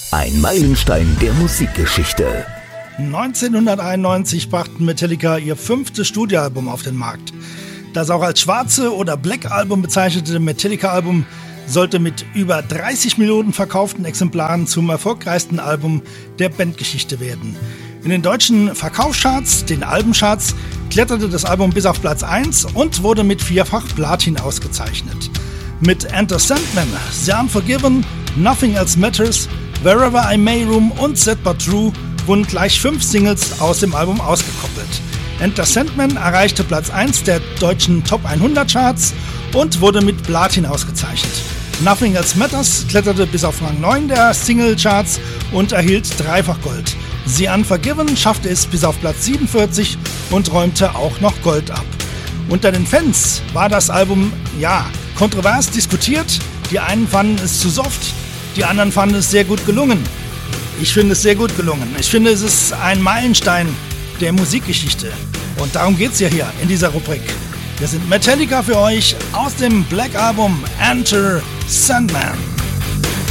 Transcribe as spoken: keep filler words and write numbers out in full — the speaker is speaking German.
Ein Meilenstein der Musikgeschichte. neunzehnhunderteinundneunzig brachten Metallica ihr fünftes Studioalbum auf den Markt. Das auch als Schwarze- oder Black-Album bezeichnete Metallica-Album sollte mit über dreißig Millionen verkauften Exemplaren zum erfolgreichsten Album der Bandgeschichte werden. In den deutschen Verkaufscharts, den Albencharts, kletterte das Album bis auf Platz eins und wurde mit vierfach Platin ausgezeichnet. Mit Enter Sandman, The Unforgiven, Nothing Else Matters, Wherever I May Roam und Sad But True wurden gleich fünf Singles aus dem Album ausgekoppelt. Enter Sandman erreichte Platz eins der deutschen Top hundert Charts und wurde mit Platin ausgezeichnet. Nothing Else Matters kletterte bis auf Rang neun der Single-Charts und erhielt dreifach Gold. The Unforgiven schaffte es bis auf Platz siebenundvierzig und räumte auch noch Gold ab. Unter den Fans war das Album, ja, kontrovers diskutiert. Die einen fanden es zu soft, die anderen fanden es sehr gut gelungen. Ich finde es sehr gut gelungen. Ich finde, es ist ein Meilenstein der Musikgeschichte. Und darum geht es ja hier in dieser Rubrik. Wir sind Metallica für euch aus dem Black Album Enter Sandman.